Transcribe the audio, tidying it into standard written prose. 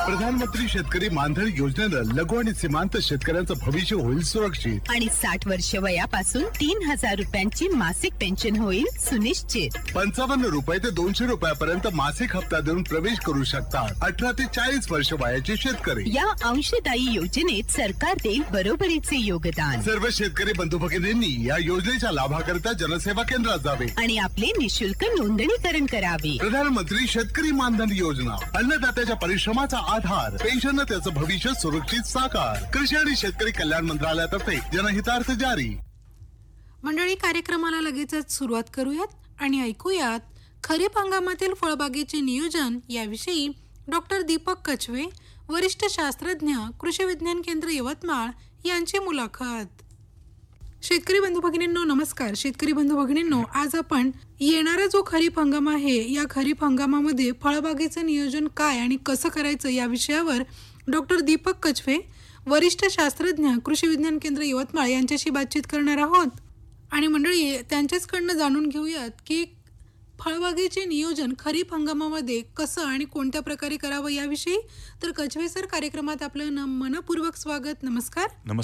प्रधानमंत्री शेतकरी मानधन योजनेनं लघु आणि सीमांत शेतकऱ्यांचं भविष्य होईल सुरक्षित. आणि 60 वर्ष वयापासून 3,000 रुपयांची मासिक पेन्शन होईल सुनिश्चित. 55 रुपये ते 200 रुपयापर्यंत मासिक हप्ता देऊन प्रवेश करू शकतात 18 ते 40 वर्ष वयाचे शेतकरी. या अंशदायी योजनेत सरकार देईल बरोबरीचे योगदान. सर्व शेतकरी बंधू भगिनींनी या योजनेच्या लाभाकरिता जनसेवा केंद्रात जावे आणि आपले निशुल्क नोंदणीकरण करावे. प्रधानमंत्री शेतकरी मानधन योजना, अन्नदात्याच्या परिश्रमाचा आधार, पेन्शन त्याचं भविष्य सुरक्षित साकार. कृषी आणि शेतकरी कल्याण मंत्रालयातर्फे जनहितार्थ जारी. मंडळी, कार्यक्रमाला लगेचच सुरुवात करूयात आणि ऐकूयात खरीप हंगामातील फळबागेचे नियोजन याविषयी डॉक्टर दीपक कछवे, वरिष्ठ शास्त्रज्ञ, कृषी विज्ञान केंद्र यवतमाळ यांची मुलाखत. शेतकरी बंधू भगिनींनो नमस्कार. शेतकरी बंधू भगिनींनो, आज आपण येणारा जो खरीप हंगाम आहे या खरीप हंगामामध्ये फळबागेचं नियोजन काय आणि कसं करायचं या विषयावर डॉक्टर दीपक कछवे, वरिष्ठ शास्त्रज्ञ, कृषी विज्ञान केंद्र यवतमाळ यांच्याशी बातचीत करणार आहोत. आणि मंडळी, त्यांच्याचकडनं जाणून घेऊयात की फळबागेचे नियोजन खरीप हंगामामध्ये कसं आणि कोणत्या प्रकारे करावं याविषयी. तर कछवे सर, कार्यक्रमात आपलं मनपूर्वक स्वागत. नमस्कार.